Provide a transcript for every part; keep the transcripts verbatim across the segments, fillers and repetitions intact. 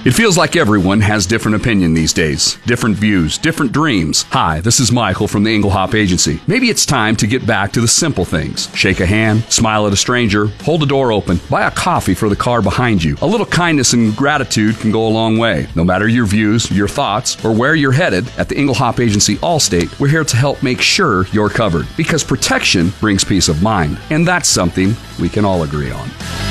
It feels like everyone has different opinion these days, different views, different dreams. Hi, this is Michael from the Engelhop Agency. Maybe it's time to get back to the simple things. Shake a hand, smile at a stranger, hold a door open, buy a coffee for the car behind you. A little kindness and gratitude can go a long way. No matter your views, your thoughts, or where you're headed, at the Engelhop Agency Allstate, we're here to help make sure you're covered. Because protection brings peace of mind, and that's something we can all agree on.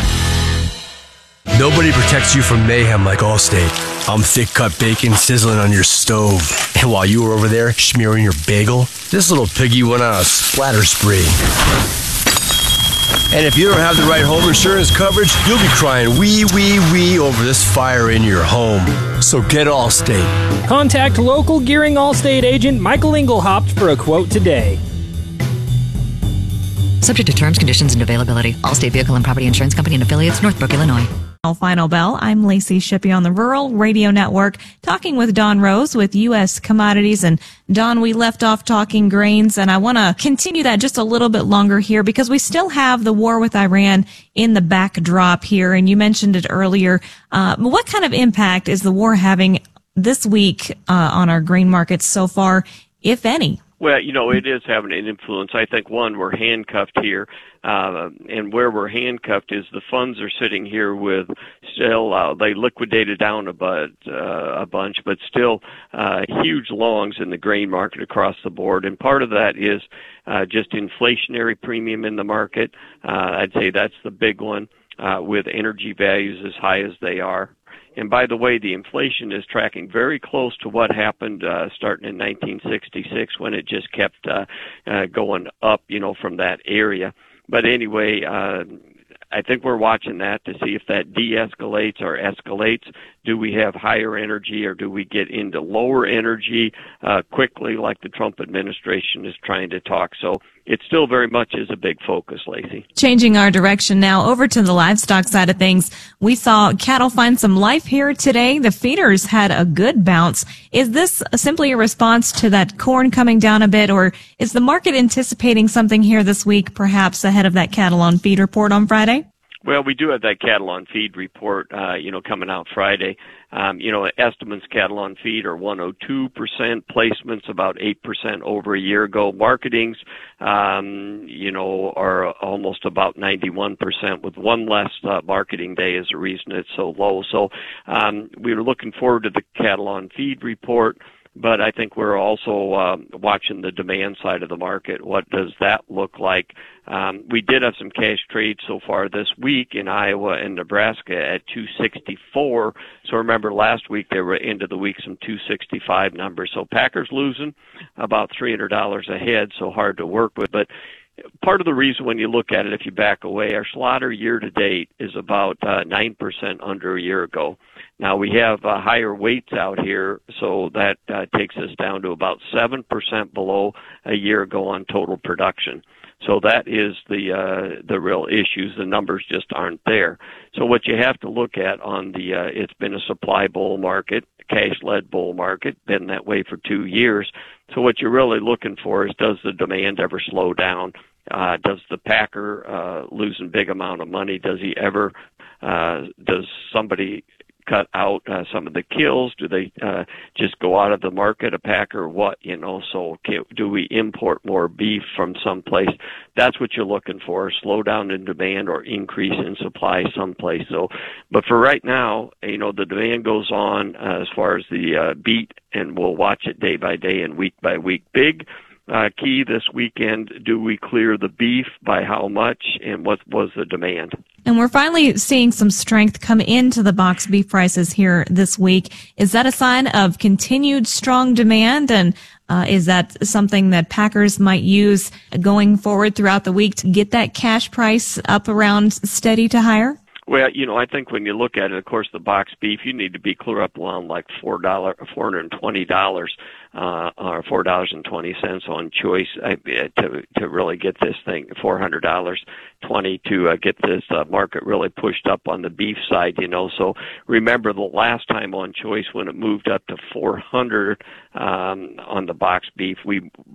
Nobody protects you from mayhem like Allstate. I'm thick-cut bacon sizzling on your stove. And while you were over there smearing your bagel, this little piggy went on a splatter spree. And if you don't have the right home insurance coverage, you'll be crying wee, wee, wee over this fire in your home. So get Allstate. Contact local Gearing Allstate agent Michael Engelhop for a quote today. Subject to terms, conditions, and availability. Allstate Vehicle and Property Insurance Company and Affiliates, Northbrook, Illinois. Final bell. I'm Lacey Shippey on the Rural Radio Network, talking with Don Rose with U S Commodities. And Don, we left off talking grains, and I want to continue that just a little bit longer here because we still have the war with Iran in the backdrop here. And you mentioned it earlier. Uh, what kind of impact is the war having this week uh, on our grain markets so far, if any? Well, you know, it is having an influence. I think, one, we're handcuffed here, uh, and where we're handcuffed is the funds are sitting here with still, uh, they liquidated down a, but, uh, a bunch, but still uh, huge longs in the grain market across the board. And part of that is uh, just inflationary premium in the market. Uh, I'd say that's the big one, uh, with energy values as high as they are. And by the way, the inflation is tracking very close to what happened uh, starting in nineteen sixty-six when it just kept uh, uh, going up, you know, from that area. But anyway, uh, I think we're watching that to see if that de-escalates or escalates. Do we have higher energy or do we get into lower energy uh, quickly like the Trump administration is trying to talk? So it still very much is a big focus, Lacey. Changing our direction now over to the livestock side of things. We saw cattle find some life here today. The feeders had a good bounce. Is this simply a response to that corn coming down a bit, or is the market anticipating something here this week, perhaps ahead of that cattle on feed report on Friday? Well, we do have that cattle on feed report, uh, you know, coming out Friday. Um, you know, estimates cattle on feed are one hundred two percent, placements about eight percent over a year ago. Marketings, um, you know, are almost about ninety-one percent with one less uh, marketing day is the reason it's so low. So um, we were looking forward to the cattle on feed report. But I think we're also um, watching the demand side of the market. What does that look like? Um, we did have some cash trades so far this week in Iowa and Nebraska at two sixty-four. So remember last week they were into the week some two sixty-five numbers. So Packers losing about three hundred dollars a head, so hard to work with. But part of the reason when you look at it, if you back away, our slaughter year to date is about uh, nine percent under a year ago. Now we have uh, higher weights out here, so that uh, takes us down to about seven percent below a year ago on total production. So that is the uh, the real issues. The numbers just aren't there. So what you have to look at on the uh, it's been a supply bull market, cash-led bull market, been that way for two years. So what you're really looking for is, does the demand ever slow down? Uh, does the packer uh, losing big amount of money? Does he ever? Uh, does somebody cut out uh, some of the kills? Do they uh, just go out of the market, a packer, or what, you know? So can, do we import more beef from someplace? That's what you're looking for, slow down in demand or increase in supply someplace. So, but for right now, you know, the demand goes on uh, as far as the uh, beat, and we'll watch it day by day and week by week. Big uh, key this weekend, do we clear the beef, by how much, and what was the demand? And we're finally seeing some strength come into the box beef prices here this week. Is that a sign of continued strong demand? And uh, is that something that packers might use going forward throughout the week to get that cash price up around steady to higher? Well, you know, I think when you look at it, of course, the box beef, you need to be clear up around like four dollars, four hundred twenty dollars, uh, or four dollars and twenty cents on choice uh, to to really get this thing, four hundred dollars twenty to uh, get this uh, market really pushed up on the beef side, you know. So remember the last time on choice when it moved up to four hundred um, on the box beef, we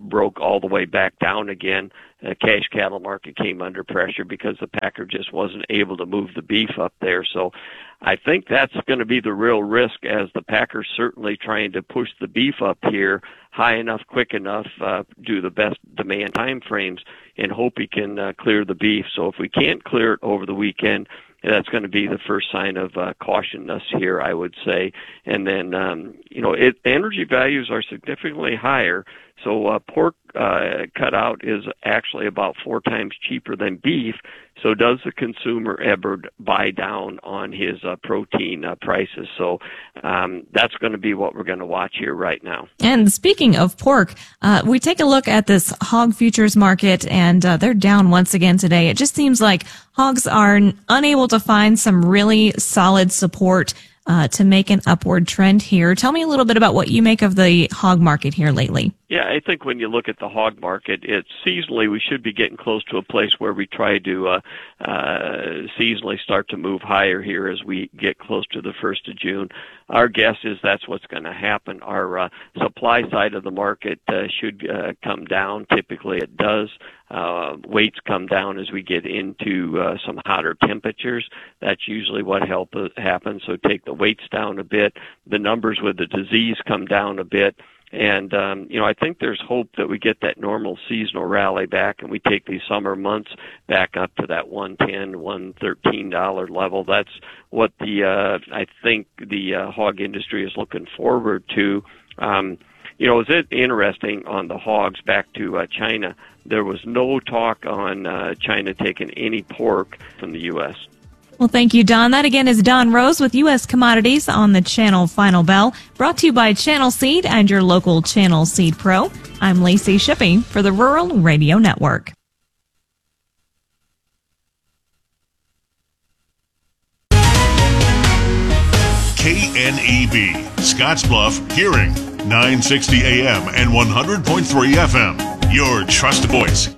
broke all the way back down again. The cash cattle market came under pressure because the packer just wasn't able to move the beef up there. So I think that's going to be the real risk, as the packers certainly trying to push the beef up here high enough, quick enough, uh, do the best demand time frames, and hope he can uh, clear the beef. So if we can't clear it over the weekend, that's going to be the first sign of uh, cautiousness here, I would say. And then, um, you know, it, energy values are significantly higher. So uh, pork uh, cutout is actually about four times cheaper than beef. So does the consumer ever buy down on his uh, protein uh, prices? So um, that's going to be what we're going to watch here right now. And speaking of pork, uh, we take a look at this hog futures market, and uh, they're down once again today. It just seems like hogs are n- unable to find some really solid support uh, to make an upward trend here. Tell me a little bit about what you make of the hog market here lately. Yeah, I think when you look at the hog market, it's seasonally, we should be getting close to a place where we try to uh, uh, seasonally start to move higher here as we get close to the first of June. Our guess is that's what's going to happen. Our uh, supply side of the market uh, should uh, come down. Typically it does. Uh, weights come down as we get into uh, some hotter temperatures. That's usually what help uh, happens. So take the weights down a bit. The numbers with the disease come down a bit. And, um, you know, I think there's hope that we get that normal seasonal rally back and we take these summer months back up to that one ten, one thirteen dollar level. That's what the, uh, I think the uh, hog industry is looking forward to. Um, you know, is it interesting on the hogs back to uh, China? There was no talk on uh, China taking any pork from the U S Well, thank you, Don. That again is Don Rose with U S Commodities on the Channel Final Bell, brought to you by Channel Seed and your local Channel Seed Pro. I'm Lacey Shippey for the Rural Radio Network. K N E B, Scottsbluff, Hearing, nine sixty A M and one hundred point three F M. Your trust voice.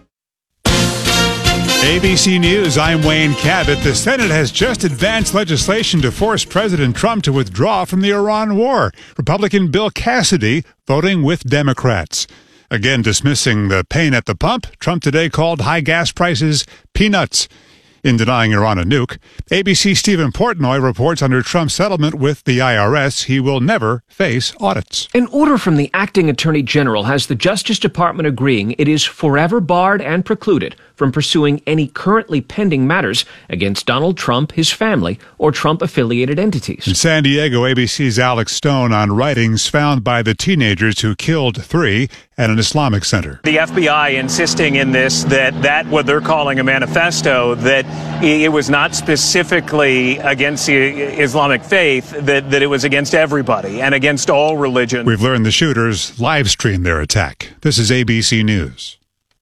A B C News, I'm Wayne Cabot. The Senate has just advanced legislation to force President Trump to withdraw from the Iran war. Republican Bill Cassidy voting with Democrats. Again, dismissing the pain at the pump, Trump today called high gas prices peanuts. In denying Iran a nuke, A B C's Stephen Portnoy reports under Trump's settlement with the I R S, he will never face audits. An order from the acting attorney general has the Justice Department agreeing it is forever barred and precluded from pursuing any currently pending matters against Donald Trump, his family, or Trump-affiliated entities. In San Diego, A B C's Alex Stone on writings found by the teenagers who killed three at an Islamic center. The F B I insisting in this that that what they're calling a manifesto, that it was not specifically against the Islamic faith, that, that it was against everybody and against all religions. We've learned the shooters live streamed their attack. This is A B C News.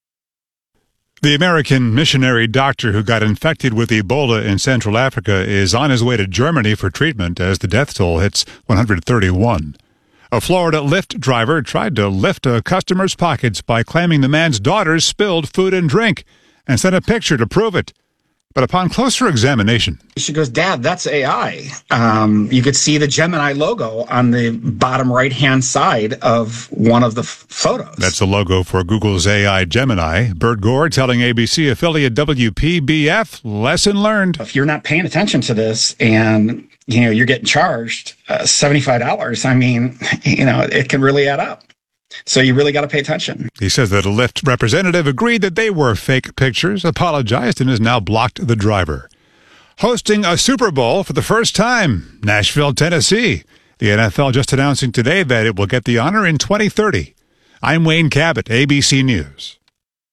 The American missionary doctor who got infected with Ebola in Central Africa is on his way to Germany for treatment as the death toll hits one hundred thirty-one. A Florida Lyft driver tried to lift a customer's pockets by claiming the man's daughters spilled food and drink and sent a picture to prove it. But upon closer examination... She goes, Dad, that's A I. Um, you could see the Gemini logo on the bottom right-hand side of one of the f- photos. That's the logo for Google's A I Gemini. Bert Gore telling A B C affiliate W P B F, lesson learned. If you're not paying attention to this and, you know, you're getting charged uh, seventy-five dollars, I mean, you know, it can really add up. So you really got to pay attention. He says that a Lyft representative agreed that they were fake pictures, apologized, and has now blocked the driver. Hosting a Super Bowl for the first time, Nashville, Tennessee. The N F L just announcing today that it will get the honor in twenty thirty. I'm Wayne Cabot, A B C News.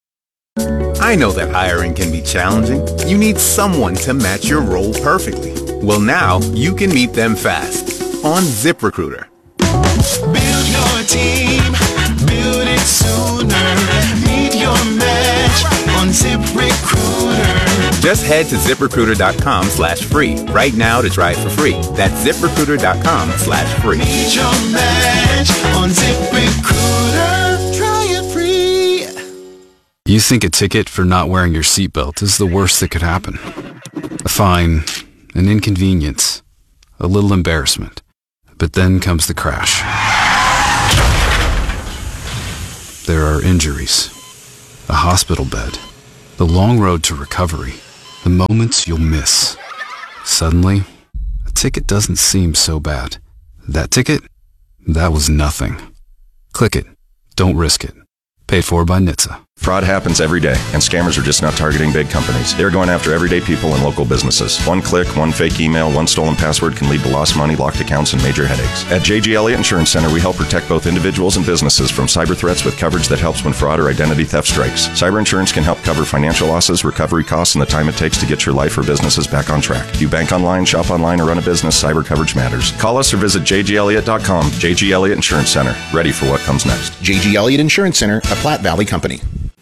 I know that hiring can be challenging. You need someone to match your role perfectly. Well, now you can meet them fast on ZipRecruiter. Build your team, build it sooner. Meet your match on ZipRecruiter. Just head to ZipRecruiter.com slash free right now to try it for free. That's ZipRecruiter.com slash free. Meet your match on ZipRecruiter. Try it free. You think a ticket for not wearing your seatbelt is the worst that could happen. A fine, an inconvenience, a little embarrassment. But then comes the crash. There are injuries, a hospital bed, the long road to recovery, the moments you'll miss. Suddenly, a ticket doesn't seem so bad. That ticket? That was nothing. Click it. Don't risk it. Paid for by N H T S A. Fraud happens every day, and scammers are just not targeting big companies. They're going after everyday people and local businesses. One click, one fake email, one stolen password can lead to lost money, locked accounts, and major headaches. At J G Elliott Insurance Center, we help protect both individuals and businesses from cyber threats with coverage that helps when fraud or identity theft strikes. Cyber insurance can help cover financial losses, recovery costs, and the time it takes to get your life or businesses back on track. If you bank online, shop online, or run a business, cyber coverage matters. Call us or visit j g elliott dot com. J G Elliott Insurance Center. Ready for what comes next. J G Elliott Insurance Center, a Platte Valley company.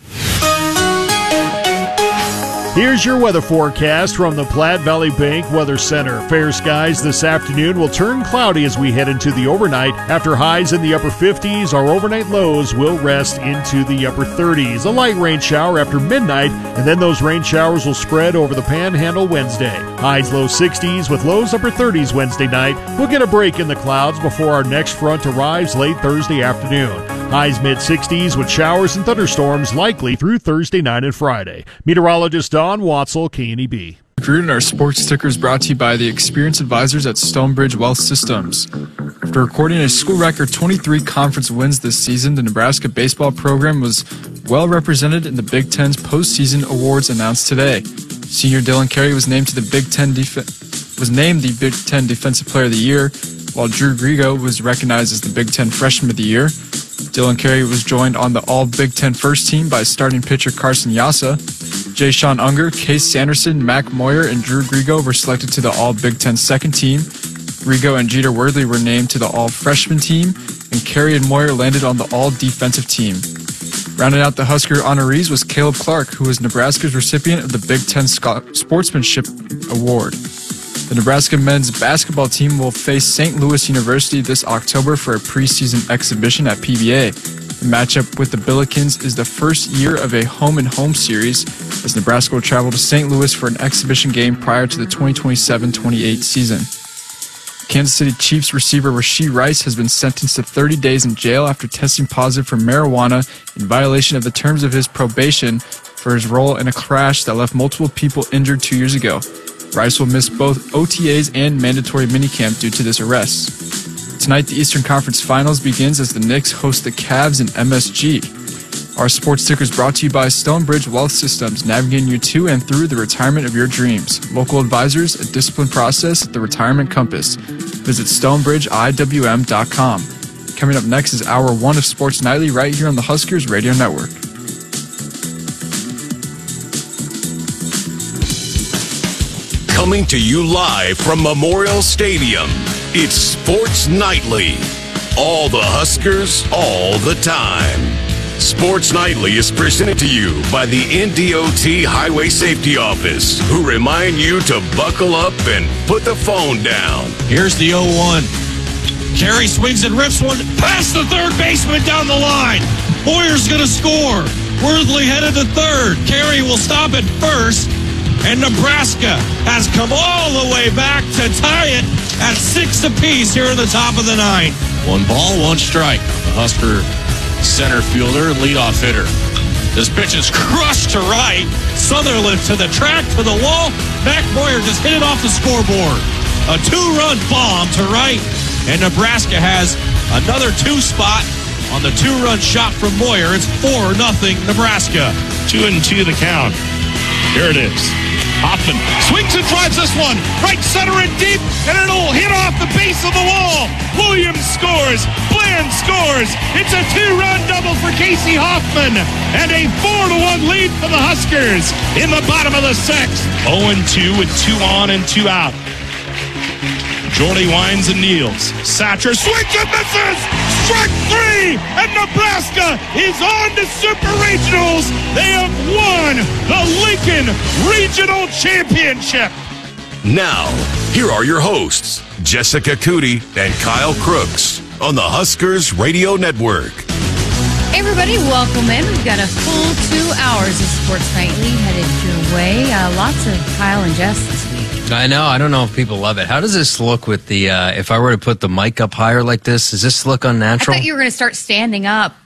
Here's your weather forecast from the Platte Valley Bank Weather Center. Fair skies this afternoon will turn cloudy as we head into the overnight. After highs in the upper fifties, our overnight lows will rest into the upper thirties. A light rain shower after midnight, and then those rain showers will spread over the Panhandle Wednesday. Highs low sixties with lows upper thirties Wednesday night. We'll get a break in the clouds before our next front arrives late Thursday afternoon. Highs mid sixties with showers and thunderstorms likely through Thursday night and Friday. Meteorologist Don Watzel, K N E B. Gruden, our sports sticker is brought to you by the experienced advisors at Stonebridge Wealth Systems. After recording a school record twenty-three conference wins this season, the Nebraska baseball program was well represented in the Big Ten's postseason awards announced today. Senior Dylan Carey was named to the Big Ten def- was named the Big Ten Defensive Player of the Year, while Drew Grigo was recognized as the Big Ten Freshman of the Year. Dylan Carey was joined on the All-Big Ten first team by starting pitcher Carson Yassa. Jay Sean Unger, Case Sanderson, Mac Moyer, and Drew Grigo were selected to the All-Big Ten second team. Grigo and Jeter Worthley were named to the All-Freshman team, and Carey and Moyer landed on the All-Defensive team. Rounding out the Husker honorees was Caleb Clark, who was Nebraska's recipient of the Big Ten Sportsmanship Award. The Nebraska men's basketball team will face Saint Louis University this October for a preseason exhibition at P B A. The matchup with the Billikens is the first year of a home-and-home series, as Nebraska will travel to Saint Louis for an exhibition game prior to the twenty twenty-seven twenty-eight season. Kansas City Chiefs receiver Rashee Rice has been sentenced to thirty days in jail after testing positive for marijuana in violation of the terms of his probation for his role in a crash that left multiple people injured two years ago. Rice will miss both O T As and mandatory minicamp due to this arrest. Tonight, the Eastern Conference Finals begins as the Knicks host the Cavs in M S G. Our sports sticker is brought to you by Stonebridge Wealth Systems, navigating you to and through the retirement of your dreams. Local advisors, a disciplined process, the retirement compass. Visit stonebridge I W M dot com. Coming up next is hour one of Sports Nightly right here on the Huskers Radio Network. Coming to you live from Memorial Stadium, it's Sports Nightly. All the Huskers, all the time. Sports Nightly is presented to you by the N D O T Highway Safety Office, who remind you to buckle up and put the phone down. Here's the oh one. Carey swings and rips one past the third baseman down the line. Boyer's going to score. Worthley headed to third. Carey will stop at first. And Nebraska has come all the way back to tie it at six apiece here in the top of the ninth. One ball, one strike. The Husker center fielder, leadoff hitter. This pitch is crushed to right. Sutherland to the track, to the wall. Mac Moyer just hit it off the scoreboard. A two-run bomb to right. And Nebraska has another two spot on the two-run shot from Moyer. It's four nothing Nebraska. Two and two the count. Here it is. Hoffman swings and drives this one right center and deep, and it'll hit off the base of the wall. Williams scores. Bland scores. It's a two-run double for Casey Hoffman, and a four to one lead for the Huskers in the bottom of the sixth. oh and two with two on and two out. Jordy winds and kneels. Satcher swings and misses. Strike three, and Nebraska is on to Super Regionals. They have won the Lincoln Regional Championship. Now, here are your hosts, Jessica Cootie and Kyle Crooks, on the Huskers Radio Network. Hey everybody, welcome in. We've got a full two hours of Sports Nightly headed your way. Uh, lots of Kyle and Jess this week. I know. I don't know if people love it. How does this look with the, uh, if I were to put the mic up higher like this, does this look unnatural? I thought you were going to start standing up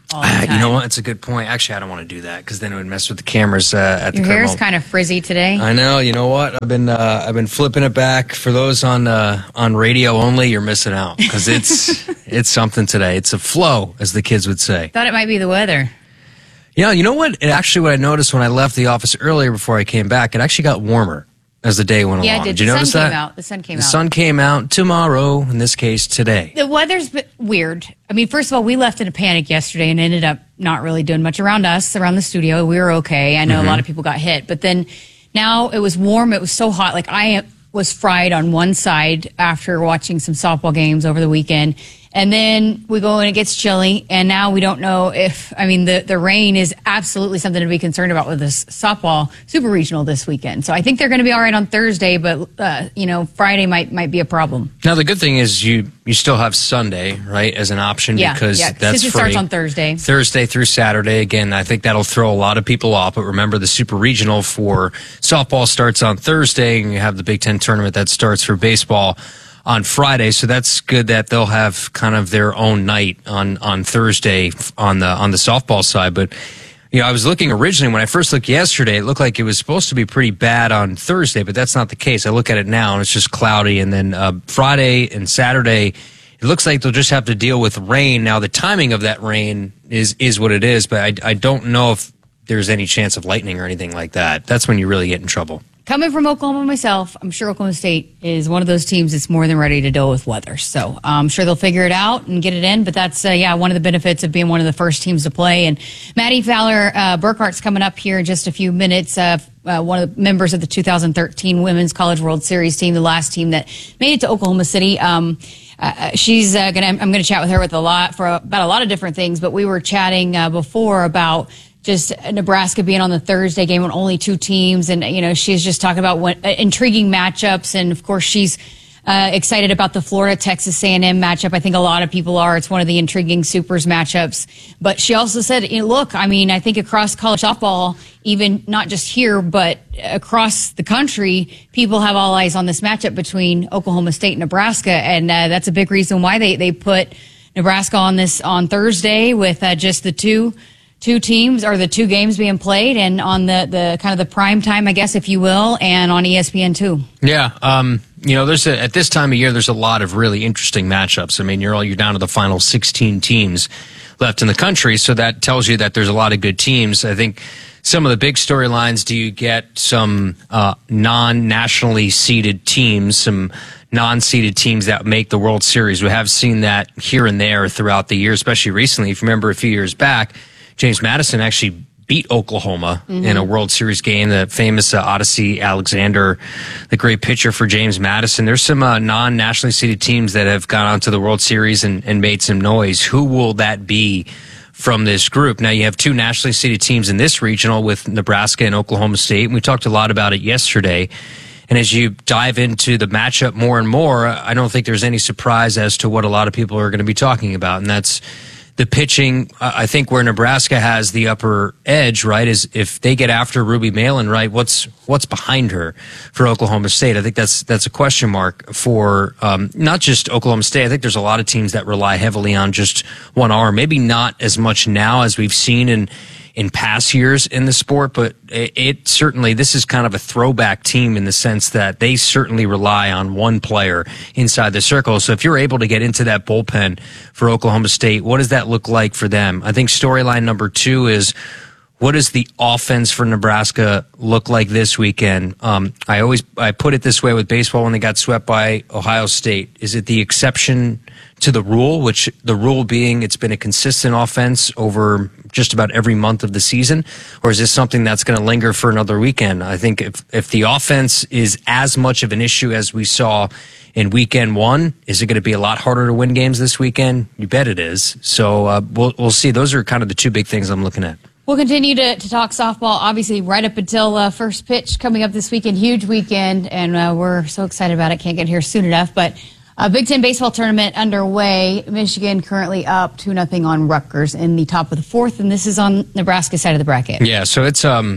all the time. You know what? It's a good point. Actually, I don't want to do that because then it would mess with the cameras uh, at Your the hair's moment. kind of frizzy today. I know. You know what? I've been uh, I've been flipping it back. For those on uh, on radio only, you're missing out because it's it's something today. It's a flow, as the kids would say. Thought it might be the weather. Yeah. You know what? It actually, what I noticed when I left the office earlier before I came back, it actually got warmer as the day went Yeah, along. it did. Did you the notice sun that? came out. The sun came the out. sun came out tomorrow. In this case, today. The weather's been weird. I mean, first of all, we left in a panic yesterday and ended up not really doing much around us, around the studio. We were okay. I know Mm-hmm. a lot of people got hit, but then now it was warm. It was so hot. Like I was fried on one side after watching some softball games over the weekend. And then we go and it gets chilly. And now we don't know if, I mean, the, the rain is absolutely something to be concerned about with this softball super regional this weekend. So I think they're going to be all right on Thursday, but, uh, you know, Friday might, might be a problem. Now the good thing is you you still have Sunday, right, as an option Yeah, because yeah, that's since it free. starts on Thursday. Thursday through Saturday. Again, I think that'll throw a lot of people off. But remember, the Super Regional for softball starts on Thursday, and you have the Big Ten tournament that starts for baseball on Friday. So that's good that they'll have kind of their own night on on Thursday on the on the softball side. But you know, I was looking originally when I first looked yesterday, it looked like it was supposed to be pretty bad on Thursday, but that's not the case. I look at it now and it's just cloudy. And then uh, Friday and Saturday, it looks like they'll just have to deal with rain. Now, the timing of that rain is is what it is, but I, I don't know if there's any chance of lightning or anything like that. That's when you really get in trouble. Coming from Oklahoma myself, I'm sure Oklahoma State is one of those teams that's more than ready to deal with weather. So I'm sure they'll figure it out and get it in. But that's, uh, yeah, one of the benefits of being one of the first teams to play. And Maddie Fowler uh, Burkhart's coming up here in just a few minutes. Uh, uh, one of the members of the two thousand thirteen Women's College World Series team, the last team that made it to Oklahoma City. Um, uh, she's uh, gonna. I'm going to chat with her with a lot for about a lot of different things. But we were chatting uh, before about just Nebraska being on the Thursday game with only two teams. And, you know, she's just talking about what, uh, intriguing matchups. And, of course, she's uh, excited about the Florida-Texas A and M matchup. I think a lot of people are. It's one of the intriguing Supers matchups. But she also said, you know, look, I mean, I think across college softball, even not just here, but across the country, people have all eyes on this matchup between Oklahoma State and Nebraska. And uh, that's a big reason why they, they put Nebraska on this on Thursday with uh, just the two two teams or the two games being played and on the, the kind of the prime time, I guess, if you will, and on E S P N two. Yeah. Um, you know, there's a, at this time of year, there's a lot of really interesting matchups. I mean, you're all, you're down to the final sixteen teams left in the country. So that tells you that there's a lot of good teams. I think some of the big storylines, do you get some, uh, non-nationally seeded teams, some non-seeded teams that make the World Series? We have seen that here and there throughout the year, especially recently. If you remember a few years back, James Madison actually beat Oklahoma mm-hmm. in a World Series game, the famous uh, Odyssey Alexander, the great pitcher for James Madison. There's some uh, non-nationally seeded teams that have gone on to the World Series and, and made some noise. Who will that be from this group? Now, you have two nationally seeded teams in this regional with Nebraska and Oklahoma State, and we talked a lot about it yesterday. And as you dive into the matchup more and more, I don't think there's any surprise as to what a lot of people are going to be talking about, and that's the pitching. I think where Nebraska has the upper edge, right, is if they get after Ruby Malin, right, what's what's behind her for Oklahoma State? I think that's that's a question mark for um, not just Oklahoma State. I think there's a lot of teams that rely heavily on just one arm. Maybe not as much now as we've seen in in past years in the sport, but it, it certainly, this is kind of a throwback team in the sense that they certainly rely on one player inside the circle. So if you're able to get into that bullpen for Oklahoma State, what does that look like for them? I think storyline number two is, what does the offense for Nebraska look like this weekend? Um, I always, I put it this way with baseball when they got swept by Ohio State. Is it the exception to the rule, which the rule being it's been a consistent offense over just about every month of the season? Or is this something that's going to linger for another weekend? I think if, if the offense is as much of an issue as we saw in weekend one, is it going to be a lot harder to win games this weekend? You bet it is. So uh, we'll, we'll see. Those are kind of the two big things I'm looking at. We'll continue to, to talk softball, obviously, right up until uh, first pitch coming up this weekend. Huge weekend, and uh, we're so excited about it. Can't get here soon enough. But uh, Big Ten baseball tournament underway. Michigan currently up two nothing on Rutgers in the top of the fourth, and this is on Nebraska's side of the bracket. Yeah, so it's um,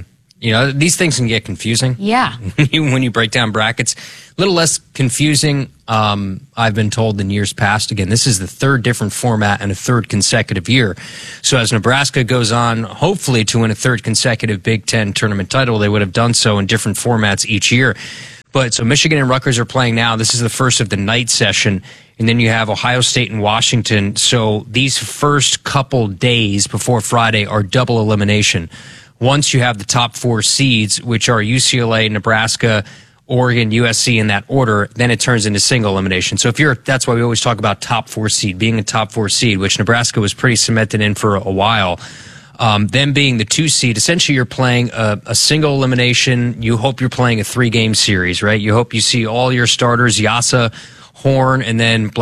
You know, these things can get confusing. Yeah. When you break down brackets, a little less confusing, um, I've been told, than years past. Again, this is the third different format and a third consecutive year. So as Nebraska goes on, hopefully, to win a third consecutive Big Ten tournament title, they would have done so in different formats each year. But so Michigan and Rutgers are playing now. This is the first of the night session. And then you have Ohio State and Washington. So these first couple days before Friday are double elimination. Once you have the top four seeds, which are U C L A, Nebraska, Oregon, U S C in that order, then it turns into single elimination. So if you're, that's why we always talk about top four seed, being a top four seed, which Nebraska was pretty cemented in for a while. Um, them being the two seed, essentially you're playing a, a single elimination. You hope you're playing a three game series, right? You hope you see all your starters, Yasa, Horn, and then